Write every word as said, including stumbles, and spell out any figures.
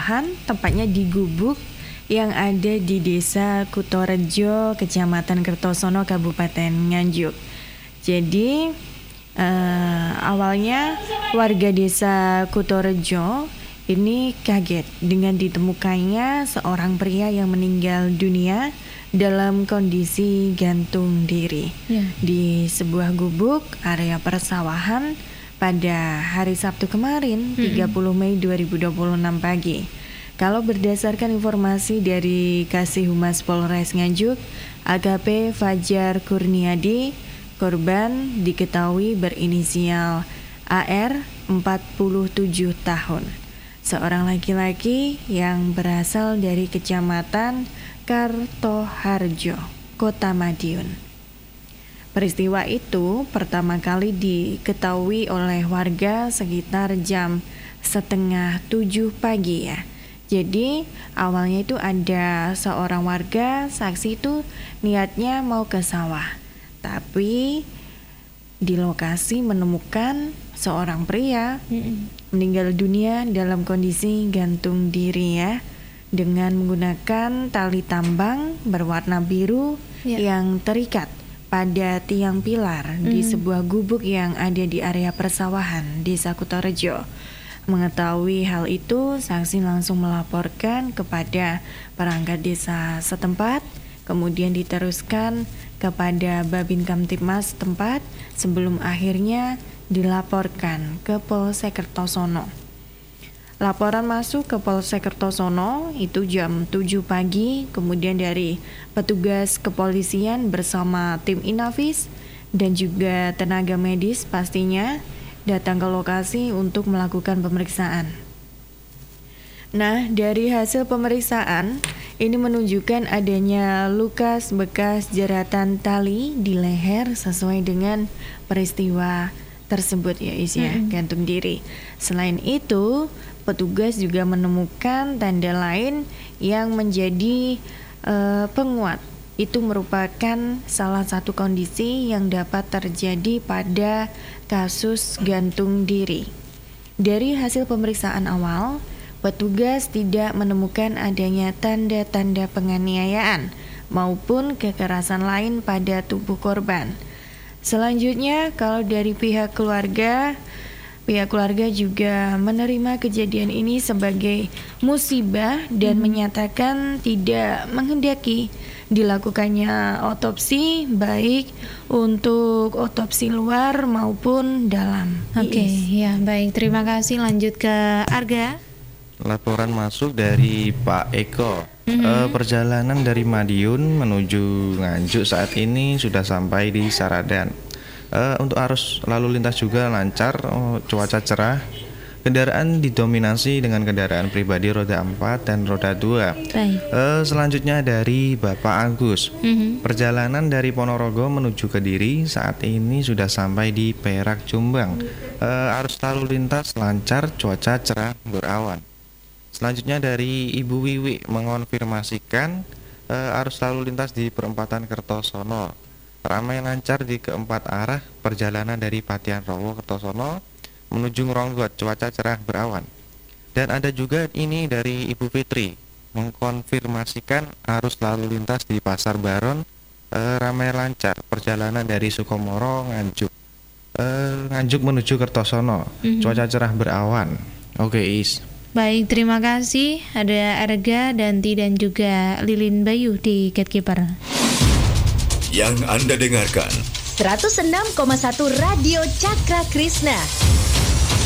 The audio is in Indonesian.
persawahan, tepatnya di gubuk yang ada di Desa Kutorejo, Kecamatan Kertosono, Kabupaten Nganjuk. Jadi uh, awalnya warga Desa Kutorejo ini kaget dengan ditemukannya seorang pria yang meninggal dunia dalam kondisi gantung diri ya. Di sebuah gubuk area persawahan pada hari Sabtu kemarin, mm-hmm. tiga puluh Mei dua ribu dua puluh enam pagi. Kalau berdasarkan informasi dari Kasih Humas Polres Nganjuk, A K P Fajar Kurniadi, korban diketahui berinisial A R, empat puluh tujuh tahun. Seorang laki-laki yang berasal dari Kecamatan Kartoharjo, Kota Madiun. Peristiwa itu pertama kali diketahui oleh warga sekitar jam setengah tujuh pagi ya. Jadi awalnya itu ada seorang warga saksi itu niatnya mau ke sawah, tapi di lokasi menemukan seorang pria mm-mm. meninggal dunia dalam kondisi gantung diri ya, dengan menggunakan tali tambang berwarna biru yeah. yang terikat pada tiang pilar mm. di sebuah gubuk yang ada di area persawahan Desa Kutorejo. Mengetahui hal itu, saksi langsung melaporkan kepada perangkat desa setempat, kemudian diteruskan kepada Babin Kamtibmas setempat sebelum akhirnya dilaporkan ke Polsek Kertosono. Laporan masuk ke Polsek Kertosono itu jam tujuh pagi, kemudian dari petugas kepolisian bersama tim Inavis dan juga tenaga medis pastinya datang ke lokasi untuk melakukan pemeriksaan. Nah, dari hasil pemeriksaan ini menunjukkan adanya lukas bekas jeratan tali di leher sesuai dengan peristiwa tersebut ya Isya, mm-hmm. gantung diri. Selain itu, petugas juga menemukan tanda lain yang menjadi uh, penguat. Itu merupakan salah satu kondisi yang dapat terjadi pada kasus gantung diri. Dari hasil pemeriksaan awal, petugas tidak menemukan adanya tanda-tanda penganiayaan maupun kekerasan lain pada tubuh korban. Selanjutnya, kalau dari pihak keluarga, pihak keluarga juga menerima kejadian ini sebagai musibah dan hmm. menyatakan tidak menghendaki dilakukannya otopsi baik untuk otopsi luar maupun dalam. Oke, okay, ya baik. Terima kasih. Lanjut ke Arga. Laporan masuk dari Pak Eko. Mm-hmm. E, perjalanan dari Madiun menuju Nganjuk saat ini sudah sampai di Saradan. E, untuk arus lalu lintas juga lancar, oh, cuaca cerah. Kendaraan didominasi dengan kendaraan pribadi roda empat dan roda dua. E, selanjutnya dari Bapak Agus. Mm-hmm. Perjalanan dari Ponorogo menuju Kediri saat ini sudah sampai di Perak, Jombang. E, arus lalu lintas lancar, cuaca cerah berawan. Selanjutnya dari Ibu Wiwi mengonfirmasikan e, arus lalu lintas di perempatan Kertosono ramai lancar di keempat arah perjalanan dari Patian Rowo Kertosono menuju Ngronggot, cuaca cerah berawan. Dan ada juga ini dari Ibu Fitri mengkonfirmasikan arus lalu lintas di Pasar Baron e, ramai lancar perjalanan dari Sukomoro Nganjuk e, Nganjuk menuju Kertosono, mm-hmm. cuaca cerah berawan. Oke, Is. Baik, terima kasih. Ada Arga, Danti, dan juga Lilin Bayu di Gatekeeper. Yang Anda dengarkan seratus enam koma satu Radio Cakra Krishna.